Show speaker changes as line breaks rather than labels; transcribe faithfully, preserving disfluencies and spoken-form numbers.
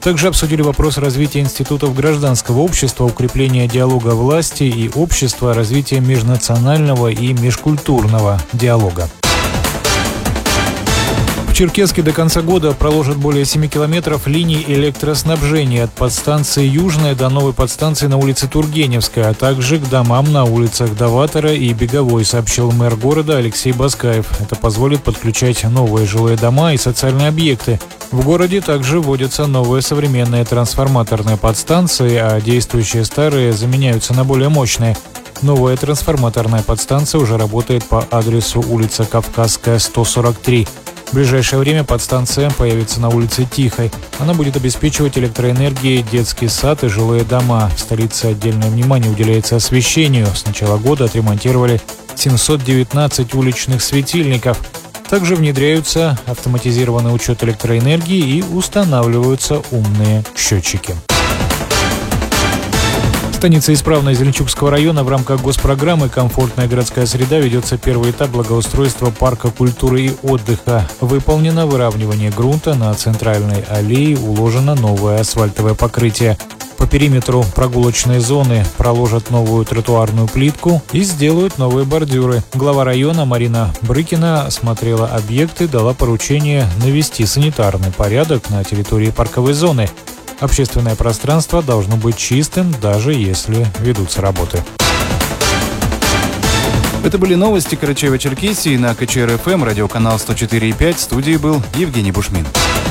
Также обсудили вопрос развития институтов гражданского общества, укрепления диалога власти и общества, развития межнационального и межкультурного диалога. В Черкесске до конца года проложат более семи километров линий электроснабжения от подстанции Южная до новой подстанции на улице Тургеневская, а также к домам на улицах Даватора и Беговой, сообщил мэр города Алексей Баскаев. Это позволит подключать новые жилые дома и социальные объекты. В городе также вводятся новые современные трансформаторные подстанции, а действующие старые заменяются на более мощные. Новая трансформаторная подстанция уже работает по адресу улица Кавказская, сто сорок три. В ближайшее время подстанция появится на улице Тихой. Она будет обеспечивать электроэнергией детский сад и жилые дома. В столице отдельное внимание уделяется освещению. С начала года отремонтировали семьсот девятнадцать уличных светильников. Также внедряются автоматизированный учет электроэнергии и устанавливаются умные счетчики. В станице Исправной Зеленчукского района в рамках госпрограммы «Комфортная городская среда» ведется первый этап благоустройства парка культуры и отдыха. Выполнено выравнивание грунта, на центральной аллее уложено новое асфальтовое покрытие. По периметру прогулочной зоны проложат новую тротуарную плитку и сделают новые бордюры. Глава района Марина Брыкина осмотрела объекты, дала поручение навести санитарный порядок на территории парковой зоны. Общественное пространство должно быть чистым, даже если ведутся работы.
Это были новости Карачаево-Черкесии на ка че эр эф эм, радиоканал сто четыре и пять. В студии был Евгений Бушмин.